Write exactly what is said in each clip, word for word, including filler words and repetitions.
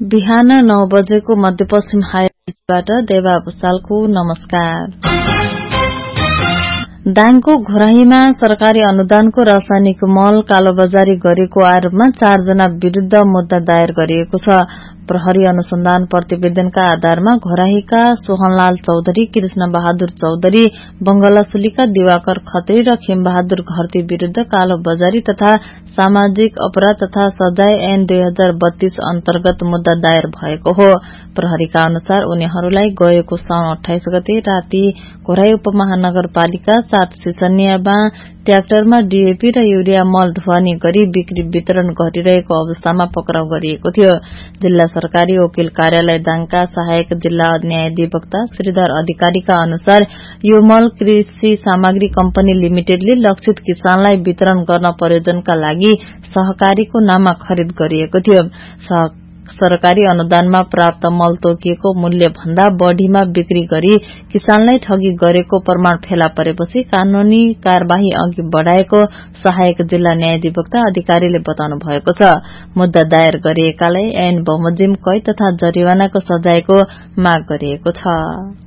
बिहान नौ बजेको मध्यपश्चिम हाइवेबाट देवा भूषालको नमस्कार। दाङको घोराहीमा सरकारी अनुदानको रासायनिक मल कालोबजारी गरेको आरोपमा चारजना विरूद्ध मुद्दा दायर गरिएको छ। प्रहरी अनुसन्धान प्रतिवेदनका आधारमा घोराहीका सोहनलाल चौधरी, कृष्ण बहादुर चौधरी, बंगलासुलीका दिवाकर खत्री र खेमबहादुर घरती विरूद्ध कालोबजारी तथा सामाजिक अपराध तथा सजाय ऐन दुई हजार बत्तीस अन्तर्गत मुद्दा दायर भएको हो। प्रहरीका अनुसार उनीहरूलाई गएको साउन अठाइस गते राति घोराही उपमहानगरपालिका सात सिसनियामा ट्र्याक्टरमा डीएपी र युरिया मल ढुवानी गरी बिक्री वितरण गरिरहेको अवस्थामा पक्राउ गरिएको थियो। जिल्ला सरकारी वकिल कार्यालय दाङका सहायक जिल्ला न्यायाधिवक्ता श्रीधर अधिकारीका अनुसार यो मल कृषि सामग्री कम्पनी लिमिटेडले लक्षित किसानलाई वितरण गर्न प्रयोजनका लागि सहकारीको नाममा खरिद गरिएको थियो। सरकारी अनुदानमा प्राप्त मल तोकिएको मूल्य भन्दा बढ़ीमा बिक्री गरी किसानलाई ठगी गरेको प्रमाण फेला परेपछि कानूनी कार्यवाही अघि बढ़ाएको सहायक जिल्ला न्यायाधिवक्ता अधिकारीले बताउनु भएको छ। मुद्दा दायर गरिएकालाई ऐन बमोजिम कैद तथा जरिवानाको सजायको माग गरिएको छ।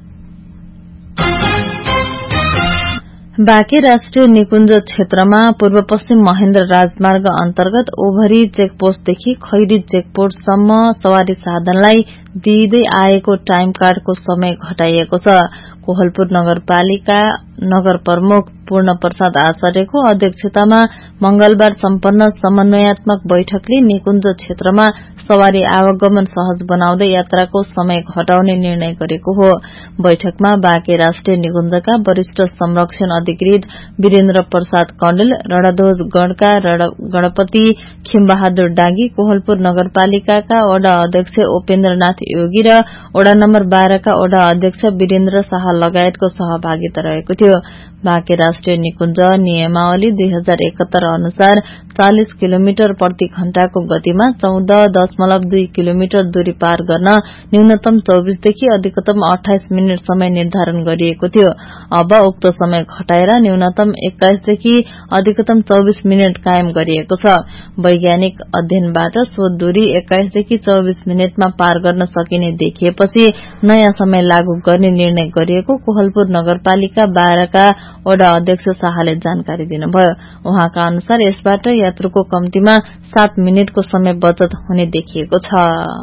बाँके राष्ट्रिय निकुञ्ज क्षेत्रमा पूर्व पश्चिम महेन्द्र राजमार्ग अन्तर्गत ओभरी चेकपोस्टदेखि खैरी चेकपोस्टसम्म सवारी साधनलाई दिइदै आएको टाइम कार्डको समय घटाइएको छ। कोहलपुर नगरपालिका नगर प्रमुख पूर्ण प्रसाद आचार्यको अध्यक्षतामा मंगलबार सम्पन्न समन्वयात्मक बैठकले निकुञ्ज क्षेत्रमा सवारी आवागमन सहज बनाउँदै यात्राको समय घटाउने निर्णय गरेको हो। बैठकमा बाँके राष्ट्रिय निकुञ्जका वरिष्ठ संरक्षण अधिकृत वीरेन्द्र प्रसाद कण्डेल, रणध्वज गणका गणपति खिमबहादुर डाँगी, कोहलपुर नगरपालिकाका वडा अध्यक्ष उपेन्द्रनाथ योगी र वडा नम्बर बाह्रका वडा अध्यक्ष वीरेन्द्र शाह लगायतको सहभागिता रहेको थियो। बाँके राष्ट्रिय निकुञ्ज नियमावली दुई हजार एकहत्तर अनुसार चालिस किलोमिटर प्रति घण्टाको गतिमा चौध दशमलव दुई किलोमिटर दूरी पार गर्न न्यूनतम चौबीसदेखि अधिकतम अठाइस मिनट समय निर्धारण गरिएको थियो। अब उक्त समय घटाएर न्यूनतम एक्काइसदेखि अधिकतम चौबीस मिनट कायम गरिएको छ। वैज्ञानिक अध्ययनबाट सो दूरी एक्काइसदेखि चौबीस मिनटमा पार गर्न सकिने देखिएपछि नयाँ समय लागू गर्ने निर्णय गरिएको कोहलपुर नगरपालिका बाह्रका वडा अध्यक्ष शाहले जानकारी दिनुभयो। उहाँका अनुसार यसबाट यात्रुको कम्तीमा सात मिनटको समय बचत हुने देखिएको छ।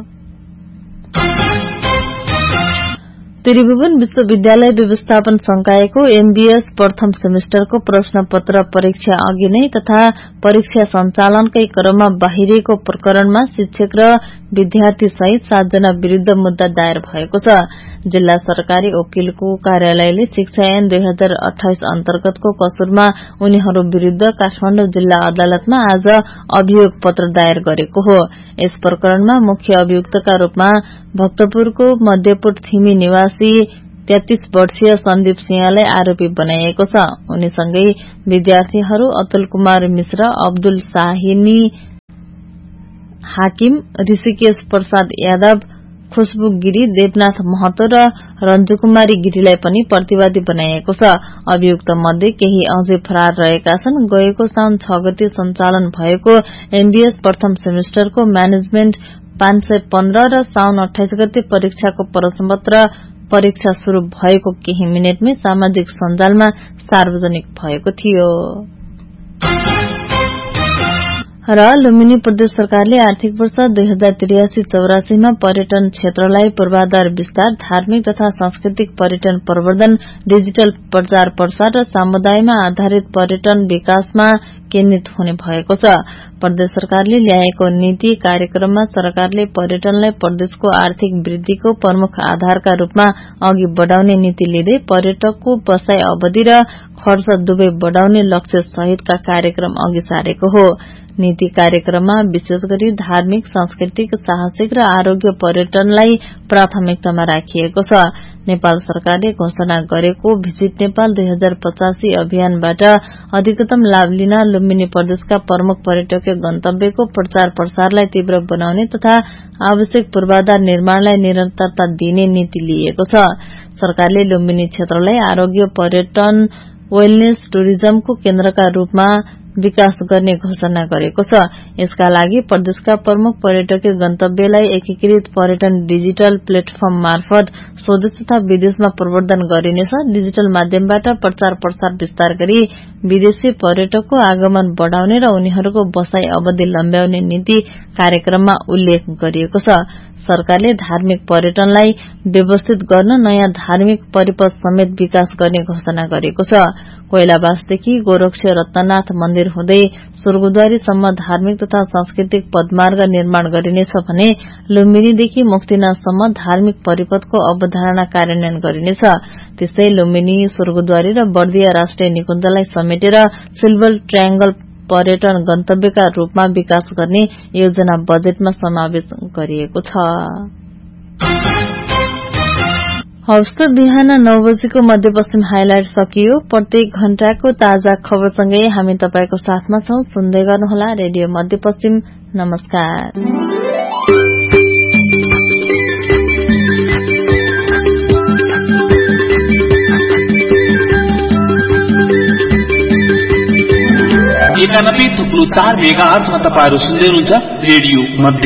त्रिभुवन विश्वविद्यालय व्यवस्थापन संकायको एमबीएस प्रथम सेमिस्टरको प्रश्न पत्र परीक्षा अघि नै तथा परीक्षा सञ्चालनकै क्रममा बाहिरिएको प्रकरणमा शिक्षक र विद्यार्थी सहित सातजना विरूद्ध मुद्दा दायर भएको छ। जिल्ला सरकारी वकिलको कार्यालयले शिक्षा ऐन दुई हजार अठाइस अन्तर्गतको कसुरमा उनीहरू विरूद्ध काठमाडौँ जिल्ला अदालतमा आज अभियोग पत्र दायर गरेको हो। यस प्रकरणमा मुख्य अभियुक्तका रूपमा भक्तपुरको मध्यपुर थिमी निवासी तेत्तीस वर्षीय सन्दीप सिंहलाई आरोपी बनाइएको छ। उनीसँगै विद्यार्थीहरू अतुल कुमार मिश्र, अब्दुल शाहिनी हाकिम, ऋषिकेश प्रसाद यादव, खुशबु गिरी, देवनाथ महतो र रञ्जु कुमारी गिरीलाई पनि प्रतिवादी बनाइएको छ। अभियुक्त मध्ये केही अझै फरार रहेका छन्। गएको साउन छ गते सञ्चालन भएको एमबीएस प्रथम सेमिस्टरको म्यानेजमेन्ट पाँच सय पन्ध्र र साउन अठाइस गते परीक्षाको प्रश्नपत्र परीक्षा शुरू भएको केही मिनटमै सामाजिक सञ्जालमा सार्वजनिक भएको थियो। र लुम्बिनी प्रदेश सरकारले आर्थिक वर्ष दुई हजार त्रियासी चौरासीमा पर्यटन क्षेत्रलाई पूर्वाधार विस्तार, धार्मिक तथा सांस्कृतिक पर्यटन प्रवर्धन, डिजिटल प्रचार प्रसार र समुदायमा आधारित पर्यटन विकासमा केन्द्रित हुने भएको छ। प्रदेश सरकारले ल्याएको नीति कार्यक्रममा सरकारले पर्यटनलाई प्रदेशको आर्थिक वृद्धिको प्रमुख आधारका रूपमा अघि बढ़ाउने नीति लिँदै पर्यटकको बसाई अवधि र खर्च दुवै बढ़ाउने लक्ष्य सहितका कार्यक्रम अघि सारेको हो। नीति कार्यक्रममा विशेष गरी धार्मिक, सांस्कृतिक, साहसिक र आरोग्य पर्यटनलाई प्राथमिकतामा राखिएको छ। नेपाल सरकारले घोषणा गरेको भिजिट नेपाल दुई हजार पचासी अभियानबाट अधिकतम लाभ लिन लुम्बिनी प्रदेशका प्रमुख पर्यटकीय गन्तव्यको प्रचार प्रसारलाई तीव्र बनाउने तथा आवश्यक पूर्वाधार निर्माणलाई निरन्तरता दिने नीति लिएको छ। सरकारले लुम्बिनी क्षेत्रलाई आरोग्य पर्यटन, वेलनेस, टुरिज्मको केन्द्रका रूपमा विकास गर्ने घोषणा गरेको छ। यसका लागि प्रदेशका प्रमुख पर्यटकीय गन्तव्यलाई एकीकृत पर्यटन डिजिटल प्लेटफर्म मार्फत स्वदेश तथा विदेशमा प्रवर्धन गरिनेछ। डिजिटल माध्यमबाट प्रचार प्रसार विस्तार गरी विदेशी पर्यटकको आगमन बढ़ाउने र उनीहरूको बसाई अवधि लम्ब्याउने नीति कार्यक्रममा उल्लेख गरिएको छ। सरकारले धार्मिक पर्यटनलाई व्यवस्थित गर्न नयाँ धार्मिक परिपथ समेत विकास गर्ने घोषणा गरेको छ। कोइलाबासदेखि गोरक्ष रत्ननाथ मन्दिर हुँदै स्वर्गद्वारीसम्म धार्मिक तथा सांस्कृतिक पदमार्ग निर्माण गरिनेछ भने लुम्बिनीदेखि मुक्तिनाथसम्म धार्मिक परिपथको अवधारणा कार्यान्वयन गरिनेछ। त्यस्तै लुम्बिनी, स्वर्गद्वारी र बर्दिया राष्ट्रिय निकुञ्जलाई समेटेर सिल्भर ट्रायंगल पर्यटन गन्तव्यका रूपमा विकास गर्ने योजना बजेटमा समावेश गरिएको छ। हवस् त बिहान नौ बजेको मध्यपश्चिम हाइलाइट सकियो। प्रत्येक घण्टाको ताजा खबरसँगै हामी तपाईको साथमा छौं। सुन्दै गर्नुहोला रेडियो मध्यपश्चिम। नमस्कार। एकानब्बे थुप्रो चार मेगा आर्चमा तपाईहरु सुन्दै हुनुहुन्छ रेडियो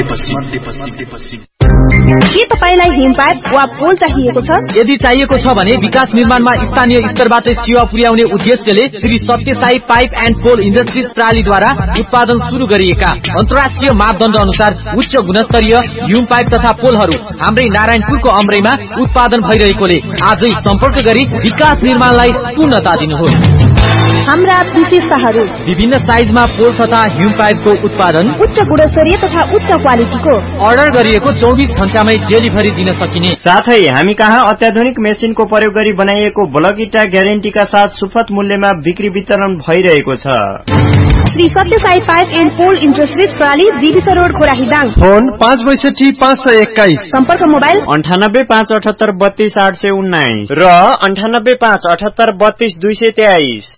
मध्यपश्चिम। के तपाईलाई हिमपाइप वा पोल चाहिएको छ? यदि चाहिएको छ भने विकास निर्माणमा स्थानीय स्तरबाट सेवा पुर्याउने उद्देश्यले Shri Sathya Sai pipe and pole industries प्रालीद्वारा उत्पादन शुरू गरिएका अन्तर्राष्ट्रिय मापदण्ड अनुसार उच्च गुणस्तरीय हिम पाइप तथा पोलहरू हाम्रै नारायणपुरको अमरैमा उत्पादन भइरहेकोले आजै सम्पर्क गरी विकास निर्माणलाई पूर्णता दिनुहोस्। हाम्रा विशेषताहरू: विभिन्न साइजमा पोल तथा हिम पाइपको उत्पादन, उच्च गुणस्तरीय तथा उच्च क्वालिटीको, अर्डर गरिएको चौबीस घण्टामै डेलिभरी दिन सकिने, साथै हामी कहाँ अत्याधुनिक मेसिनको प्रयोग गरी बनाइएको ब्लक इटा ग्यारेन्टीका साथ सुपथ मूल्यमा बिक्री वितरण भइरहेको छ। Shri Sathya Sai pipe and pole industries प्राली, जीविका रोड, खोराहीदाङ। फोन पाँच बैसठी पाँच सय एक्काइस। सम्पर्क मोबाइल अन्ठानब्बे पाँच अठहत्तर बत्तीस आठ सय उन्नाइस र अन्ठानब्बे पाँच अठहत्तर बत्तीस दुई सय तेइस।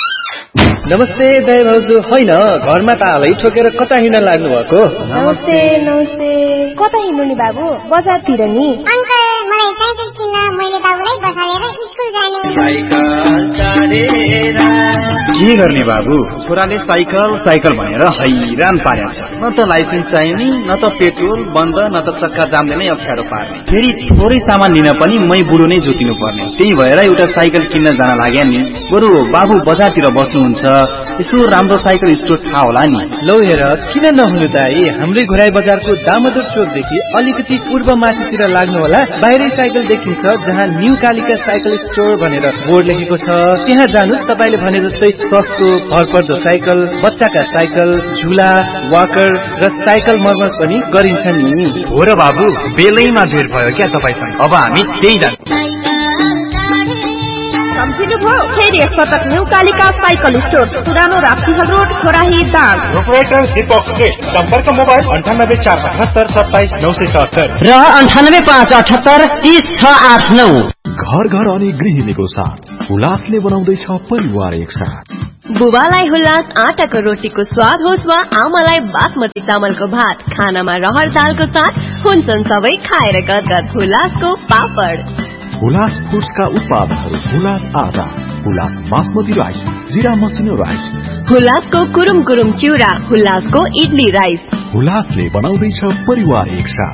नमस्ते दाइ भाउजू, होइन घरमा तालै ठोकेर कता हिँड्न लाग्नु भएको? नमस्ते नमस्ते। कता हिँड्नु नि बाबु? बजारतिर नि। अंकल मलाई साइकल किन्न, मैले बाबुलाई बसालेर स्कुल जाने। साइकल चढेर के गर्ने बाबु? छोराले साइकल साइकल भनेर हैरान पारेको छ। न त लाइसेन्स चाहिने, न त पेट्रोल बन्द, न त चक्का जामले नै अप्ठ्यारो पार्ने। फेरि थोरै सामान लिन पनि मै बुढो नै जोतिनु पर्ने। त्यही भएर एउटा साइकल किन्न जान लाग्या नि। बरु बाबु बजारतिर बस्नुहुन्छ, यसो राम्रो साइकल स्टोर थाहा होला नि। लौ हेर, किन नहुनु दाइ, हाम्रै घोराई बजारको दामोदर चोकदेखि अलिकति पूर्व माथितिर लाग्नु होला। बाहिरै साइकल देखिन्छ जहाँ न्यू कालिका साइकल स्टोर भनेर बोर्ड लेखेको छ। त्यहाँ जानुस्, तपाईले भने जस्तै सस्तो भरपर्दो साइकल, बच्चाका साइकल, झुला, वाकर र साइकल मर्मत पनि गरिन्छ नि। हो र बाबु, बेलैमा भेट भयो क्या तपाईसँग। अब हामी त्यही जान्छौँ। सम्झिनुभयो? फेरि एकपटक न्यू कालिका साइकल स्टोर, पुरानो राप्तीहल रोड, खोराहीदाङ। प्रोपराइटर दीपक श्रेष्ठ। सम्पर्क मोबाइल अन्ठानब्बे चार अठहत्तर सत्ताइस नौ सय सत्तर र अन्ठानब्बे पाँच अठहत्तर तीस छ आठ नौ। घर घर अनि गृहिणीको साथ हुलासले बनाउँदैछ परिवार एक साथ। बुबालाई हुलास आटाको रोटीको स्वाद होस् वा आमालाई बासमती चामलको भात, खानामा रहर दालको साथ हुन्छन् सबै खाएर गदगद हुलासको पापड। हुलास फुड्सका उत्पादनहरू हुलास आटा, हुलास बासमती राइस, जिरा मसिनो राइस, हुलासको कुरुम कुरुम चिउरा, हुलासको इडली राइस। हुलासले बनाउँदैछ परिवार एक साथ।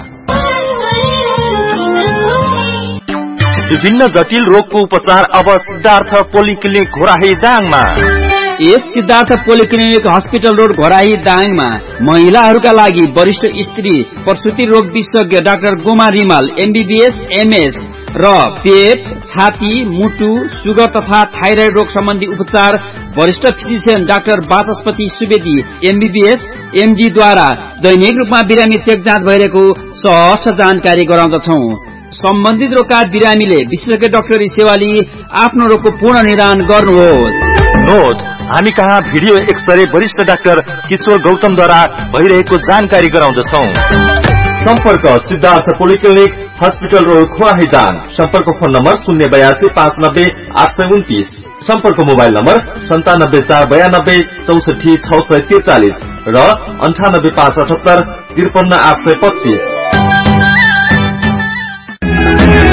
विभिन्न जटिल रोगको उपचार अब सिद्धार्थ पोलिक्लिनिक घोराहीदाङमा। यस सिद्धार्थ पोलिक्लिनिक हस्पिटल रोड घोराहीदाङमा महिलाहरूका लागि वरिष्ठ स्त्री प्रसुति रोग विशेषज्ञ doctor Goma Rimal MBBS MS र पेट, छाती, मुटु, सुगर तथा थाइराइड रोग सम्बन्धी उपचार वरिष्ठ फिजिशियन डाक्टर वाचस्पति सुवेदी एमबीबीएस एमडी द्वारा दैनिक रूपमा बिरामी चेक जाँच भइरहेको सहज जानकारी गराउँदछौ। सम्बन्धित रोगका बिरामीले विशेषज्ञ डाक्टरी सेवा लिई आफ्नो रोगको पूर्ण निदान गर्नुहोस्। नोट, हामी कहाँ भिडियो एक्सरे वरिष्ठ डाक्टर किशोर गौतमद्वारा भइरहेको जानकारी गराउँदछौ। सम्पर्क सिद्धार्थ पोलिक्लिनिक हस्पिटल रोड खोराहीदाङ। सम्पर्क फोन नम्बर शून्य बयासी पाँच नब्बे आठ सय उन्तिस। सम्पर्क मोबाइल नम्बर सन्तानब्बे चार बयानब्बे चौसठी छ सय त्रिचालिस र अन्ठानब्बे पाँच अठहत्तर त्रिपन्न आठ सय पच्चीस।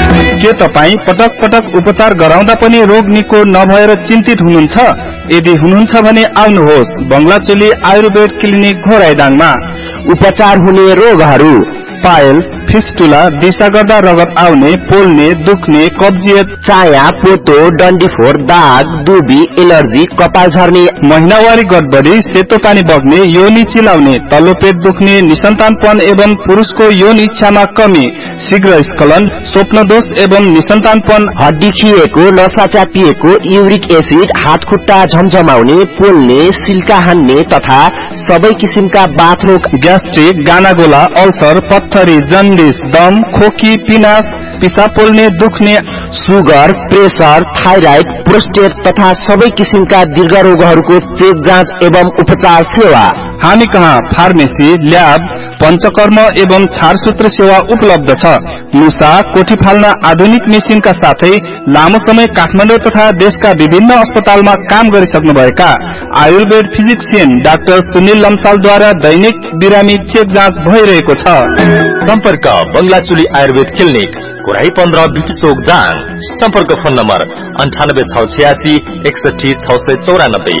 के तपाईँ पटक पटक उपचार गराउँदा पनि रोग निको नभएर चिन्तित हुनुहुन्छ? यदि हुनुहुन्छ भने आउनुहोस् बंगलाचोली आयुर्वेद क्लिनिक घोराइदाङमा। उपचार हुने रोगहरू पाइल्स, फिस्टुला, दिशा गर्दा रगत आउने, पोल्ने, दुख्ने, कब्जियत, चाया, पोतो, डन्डीफोर, दाग, दुबी, एलर्जी, कपाल झर्ने, महिनावारी गडबडी, सेतो पानी बग्ने, योनि चिलाउने, तल्लो पेट दुख्ने, निसन्तानपन एवं पुरुषको यौन इच्छामा कमी, शीघ्र स्खलन, स्वप्न दोष एवं निसन्तानपन, हड्डी खिएको, नसा चापिएको, युरिक एसिड, हात खुट्टा झमझमाउने, पोल्ने, सिल्का हान्ने तथा सबै किसिमका बाथरोग, ग्यास्ट्रिक, गानागोला, अल्सर, पत्थरी, जन्डिस, दम, खोकी, पिनास, पिसाब पोल्ने, दुख्ने, सुगर, प्रेसर, थाइराइड, प्रोस्टेट तथा सबै किसिमका दीर्घ रोगहरूको चेक जाँच एवं उपचार सेवा। हामी कहाँ फार्मेसी, ल्याब, पञ्चकर्म एवं छारसूत्र सेवा उपलब्ध छ। मुसा, कोठी फाल्न आधुनिक मेसिनका साथै लामो समय काठमाडौँ तथा देशका विभिन्न अस्पतालमा काम गरिसक्नुभएका आयुर्वेद फिजिक्सियन डाक्टर सुनिल लम्सालद्वारा दैनिक बिरामी चेक जाँच भइरहेको छ। सम्पर्क बंगलाचोली आयुर्वेद क्लिनिक कोराही पन्ध्र बिटी चौक दाङ। सम्पर्क फोन नम्बर अन्ठानब्बे छ छयासी एकसठी छ सय चौरानब्बे।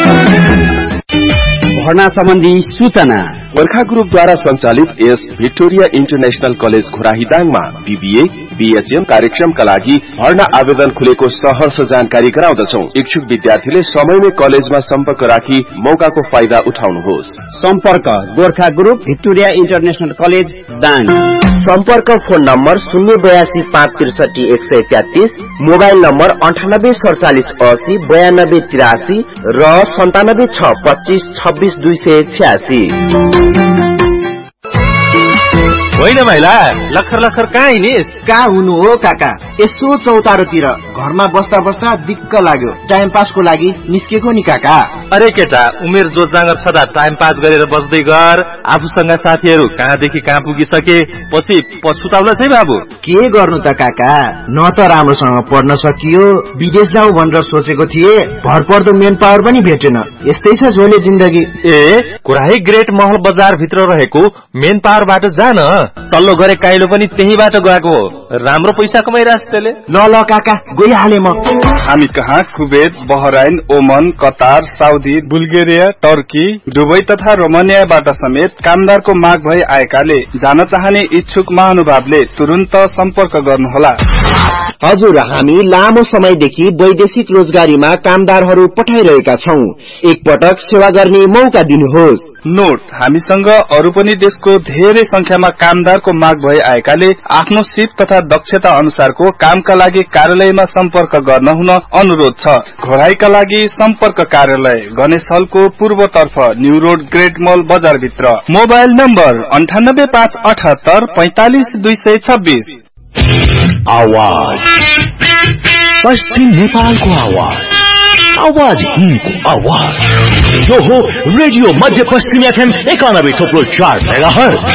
भर्ना सम्बन्धी सूचना गोर्खा ग्रुपद्वारा सञ्चालित S Victoria international college घोराहीदाङमा BBA, BHM कार्यक्रमका लागि भर्ना आवेदन खुलेको सहर्ष जानकारी गराउँदछौ। इच्छुक विद्यार्थीले समयमै कलेजमा सम्पर्क राखी मौकाको फाइदा उठाउनुहोस्। सम्पर्क Gorkha group Victoria international college Dang. सम्पर्क फोन नम्बर शून्य बयासी पाँच त्रिसठी एक सय तेत्तीस, मोबाइल नम्बर अन्ठानब्बे सडचालिस असी बयानब्बे तिरासी र सन्तानब्बे छ पच्चीस छब्बीस दुई सय छ्यासी। होइन भाइला लखर लखर कहाँ हिँडिस? कहाँ हुनु हो काका, यसो चौतारोतिर घरमा बस्दा बस्दा दिक्क लाग्यो, टाइम पासको लागि निस्केको नि काका। अरे केटा, उमेर जोजागर छदा टाइम पास गरेर बस्दै गर। आफूसँग साथीहरू कहाँदेखि कहाँ पुगिसके पछि पछुताउला छै बाबु। के गर्नु त काका, न त राम्रोसँग पढ्न सकियो, विदेश जाउँ भनेर सोचेको थिए, भरपर्दो मेन पावर पनि भेटेन। यस्तै छ झोले जिन्दगी। ए कोराही ग्रेट महल बजार भित्र रहेको मेन पावरबाट जान, तल्लो गरे काइलो पनि त्यहीबाट गएको हो। राम्रो पैसा कमाइरहेछ त्यसले। ल ल काका गइहाले म। हामी कहाँ कुवेत, बहराइन, ओमन, Qatar, Saudi, Bulgaria, Turkey, Dubai तथा रोमानियाबाट समेत कामदारको माग भई आएकाले जान चाहने इच्छुक महानुभावले तुरुन्त सम्पर्क गर्नुहोला। हजुर, हामी लामो समयदेखि वैदेशिक रोजगारीमा कामदारहरू पठाइरहेका छौं। एकपटक सेवा गर्ने मौका दिनुहोस्। नोट, हामीसँग अरू पनि देशको धेरै संख्यामा कामदारको माग भई आएकाले आफ्नो सिप तथा दक्षता अनुसारको कामका लागि कार्यालयमा सम्पर्क गर्न हुन अनुरोध छ। घोराईका लागि सम्पर्क कार्यालय गणेश हलको पूर्वतर्फ न्यू रोड ग्रेट मल बजार भित्र। मोबाइल नम्बर अन्ठानब्बे पाँच अठहत्तर पैंतालिस दुई सय छब्बीस। आवाज पश्चिम नेपालको आवाज, आवाज हिन्दको आवाज। यो हो रेडियो मध्य पश्चिम एफएम एकानब्बे थोप्लो चार मेगाहर्ज।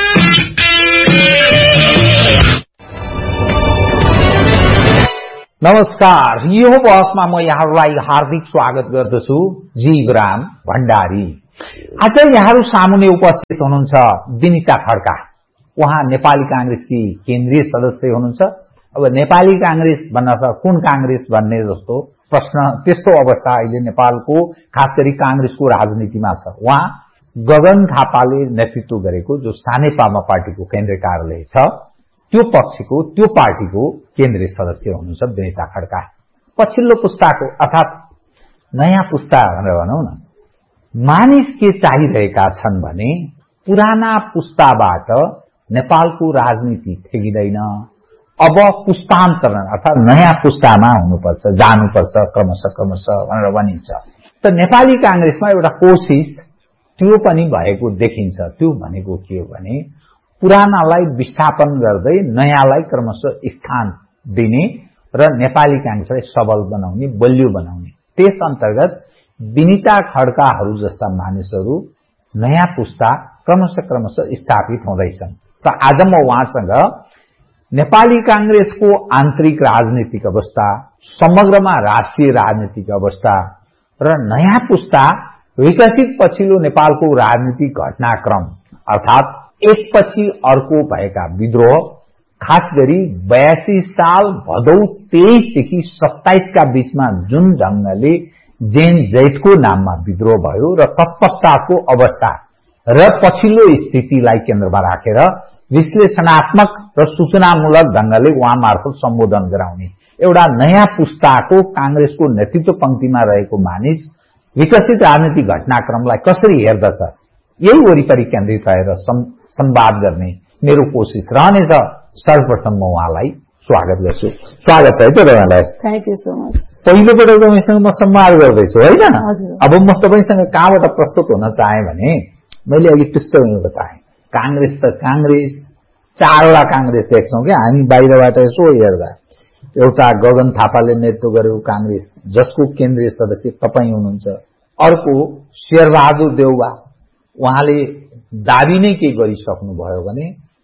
नमस्कार, यो बहसमा म यहाँहरूलाई हार्दिक स्वागत गर्दछु। जीवराम भण्डारी। आज यहाँहरू सामुने उपस्थित हुनुहुन्छ विनिता खड्का। उहाँ नेपाली कांग्रेसकी केन्द्रीय सदस्य हुनुहुन्छ। अब नेपाली कांग्रेस भन्न कुन कांग्रेस भन्ने जस्तो प्रश्न, त्यस्तो अवस्था अहिले नेपालको खास गरी कांग्रेसको राजनीतिमा छ। उहाँ गगन थापाले नेतृत्व गरेको जो सानेपामा पार्टीको केन्द्रीय कार्यालय छ, त्यो पक्षको त्यो पार्टीको केन्द्रीय सदस्य हुनुहुन्छ विनिता खड्का। पछिल्लो पुस्ताको अर्थात नयाँ पुस्ता भनेर भनौं न, मानिस के चाहिरहेका छन् भने पुराना पुस्ताबाट नेपालको राजनीति ठेगिँदैन। अब पुस्तान्तरण अर्थात नयाँ पुस्तामा हुनुपर्छ, जानुपर्छ क्रमशः क्रमशः भनेर भनिन्छ। त नेपाली कांग्रेसमा एउटा कोशिश त्यो पनि भएको देखिन्छ। त्यो भनेको के हो भने पुरानालाई विस्थापन गर्दै नयाँलाई क्रमशः स्थान दिने र नेपाली कांग्रेसलाई सबल बनाउने, बलियो बनाउने। त्यस अन्तर्गत विनिता खड्काहरू जस्ता मानिसहरू नयाँ पुस्ता क्रमशः क्रमशः स्थापित हुँदैछन्। त आज म उहाँसँग नेपाली कांग्रेसको आन्तरिक राजनीतिक अवस्था, समग्रमा राष्ट्रिय राजनीतिक अवस्था र नयाँ पुस्ता विकसित पछिल्लो नेपालको राजनीतिक घटनाक्रम अर्थात एकपछि अर्को भएका विद्रोह, खास गरी बयासी साल भदौ तेइसदेखि सत्ताइसका बीचमा जुन ढंगले जेन जैटको नाममा विद्रोह भयो र तत्पश्चातको अवस्था र पछिल्लो स्थितिलाई केन्द्रमा राखेर विश्लेषणात्मक र सूचनामूलक ढंगले उहाँ मार्फत सम्बोधन गराउने एउटा नयाँ पुस्ताको कांग्रेसको नेतृत्व पंक्तिमा रहेको मानिस विकसित राजनीतिक घटनाक्रमलाई कसरी हेर्दछ यही वरिपरि केन्द्रित रहेर संवाद गर्ने मेरो कोशिश रहनेछ। सर्वप्रथम म उहाँलाई स्वागत गर्छु। स्वागत छ है त तपाईँलाई। Thank you so much. पहिलो पटक तपाईँसँग म संवाद गर्दैछु होइन। अब म तपाईँसँग कहाँबाट प्रस्तुत हुन चाहे भने मैले अघि पृष्ठभूमि बताएँ कांग्रेस त कांग्रेस चारवटा कांग्रेस देख्छौं क्या हामी बाहिरबाट यसो हेर्दा। एउटा गगन थापाले नेतृत्व गरेको कांग्रेस जसको केन्द्रीय सदस्य तपाईँ हुनुहुन्छ। अर्को शेरबहादुर देउवा उहाँले दाबी नै के गरिसक्नुभयो भने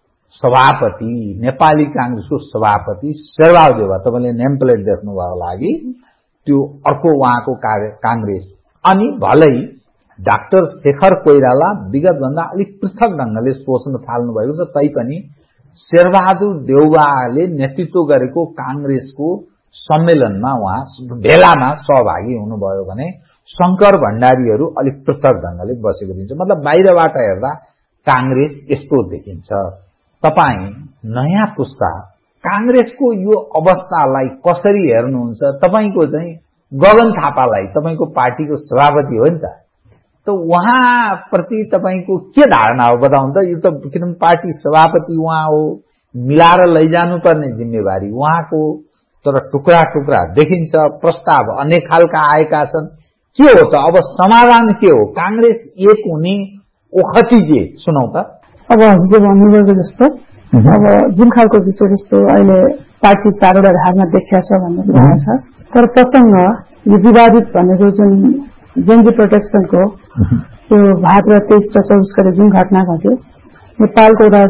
सभापति नेपाली कांग्रेसको सभापति शेरबहादुर देउवा तपाईले नेम प्लेट देख्नुभयो होला कि त्यो अर्को उहाँको कांग्रेस। अनि भलै डाक्टर शेखर कोइराला विगत भन्दा अलिक पृथक ढंगले सोच्न थाल्नु भएको छ तैपनि शेरबहादुर देउवाले नेतृत्व गरेको कांग्रेसको सम्मेलनमा उहाँ भेलामा सहभागी हुनुभयो भने शंकर भण्डारीहरू अलिक पृथक ढंगले बसेको दिन्छ। मतलब बाहिरबाट हेर्दा कांग्रेस यस्तो देखिन्छ। तपाई नयाँ पुस्ता कांग्रेसको यो अवस्थालाई कसरी हेर्नुहुन्छ? तपाईको चाहिँ गगन थापालाई तपाईको पार्टीको सभापति हो नि त, त उहाँ प्रति तपाईको के धारणा हो बताउनु त? यो त किनभने पार्टी सभापति उहाँ हो, मिलाएर लैजानु पर्ने जिम्मेवारी उहाँको, तर टुक्रा टुक्रा देखिन्छ। प्रस्ताव अनेक खालका आएका छन्। के हो त अब समाधान के हो? कांग्रेस एक हुने ओखती के सुनाउ त। अब हजुरले भन्नुभएको जस्तो अब जुन खालको विषय जस्तो अहिले पार्टी चारवटा धारमा देखिया छ भन्ने कुरा छ, तर प्रसंग यो विवादित भनेको जुन जेन्जी प्रोटेक्सनको त्यो भाद्र तेइस र चौबिस गते जुन घटना घट्यो नेपालको